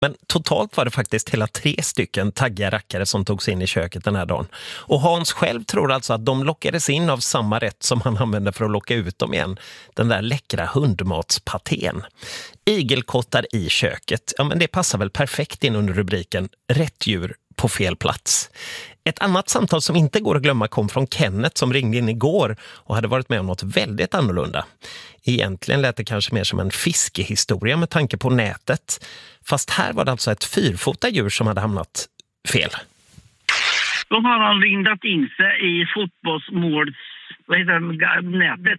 Men totalt var det faktiskt hela 3 stycken taggiga rackare som togs in i köket den här dagen. Och Hans själv tror alltså att de lockades in av samma rätt som han använde för att locka ut dem igen. Den där läckra hundmatspaten. Igelkottar i köket, ja men det passar väl perfekt in under rubriken Rätt djur på fel plats. Ett annat samtal som inte går att glömma kom från Kenneth som ringde in igår och hade varit med om något väldigt annorlunda. Egentligen lät det kanske mer som en fiskehistoria med tanke på nätet. Fast här var det alltså ett 4-fota djur som hade hamnat fel. Då har han lindat in sig i fotbollsmåls nätet.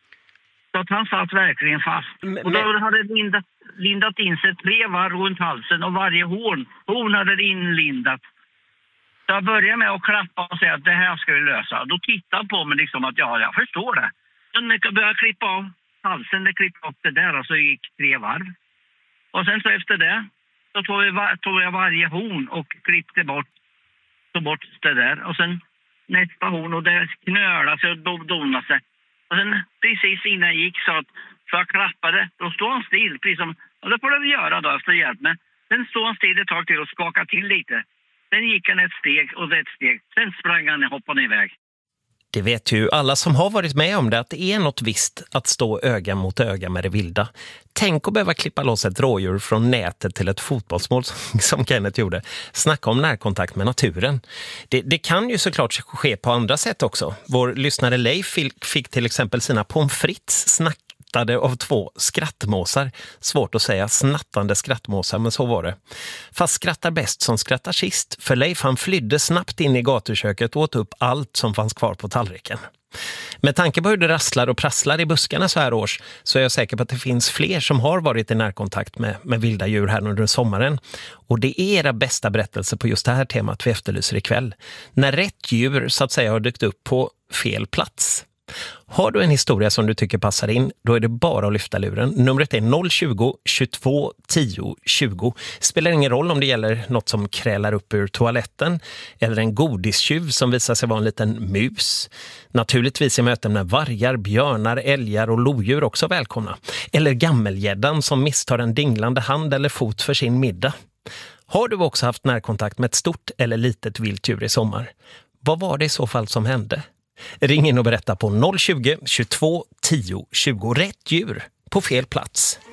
Så att han satt verkligen fast. Och då hade lindat in sig 3 varv runt halsen och varje horn hade inlindat. Så jag började med att klappa och säga att det här ska vi lösa. Då tittade han på mig liksom att ja, jag förstår det. Sen började jag klippa av halsen, det klippade upp det där och så gick 3 varv. Och sen så efter det så tog jag varje horn och klippte bort det där. Och sen nästa horn och det knölade sig och donade sig. Och sen precis innan jag gick så att för jag klappade, då stod han still. Precis som, och det får du göra då efter hjälp med. Sen stod han still ett tag till och skakade till lite. Sen gick han ett steg och ett steg. Sen sprang han och hoppade iväg. Det vet ju alla som har varit med om det att det är något visst att stå öga mot öga med det vilda. Tänk att behöva klippa loss ett rådjur från nätet till ett fotbollsmål som Kenneth gjorde. Snacka om närkontakt med naturen. Det kan ju såklart ske på andra sätt också. Vår lyssnare Leif fick till exempel sina pommes frites snattade av 2 skrattmåsar. Svårt att säga snattande skrattmåsar, men så var det. Fast skrattar bäst som skrattar sist. För Leif han flydde snabbt in i gatuköket och åt upp allt som fanns kvar på tallriken. Med tanke på hur det rasslar och prasslar i buskarna så här års så är jag säker på att det finns fler som har varit i närkontakt med vilda djur här under sommaren. Och det är era bästa berättelser på just det här temat vi efterlyser ikväll. När rätt djur så att säga har dykt upp på fel plats. Har du en historia som du tycker passar in, då är det bara att lyfta luren. Numret är 020 22 10 20. Spelar ingen roll om det gäller något som krälar upp ur toaletten eller en godistjuv som visar sig vara en liten mus. Naturligtvis i möten med vargar, björnar, älgar och lodjur också välkomna. Eller gammelgäddan som misstar en dinglande hand eller fot för sin middag. Har du också haft närkontakt med ett stort eller litet vilddjur i sommar? Vad var det i så fall som hände? Ring in och berätta på 020 22 10 20. Rätt djur på fel plats.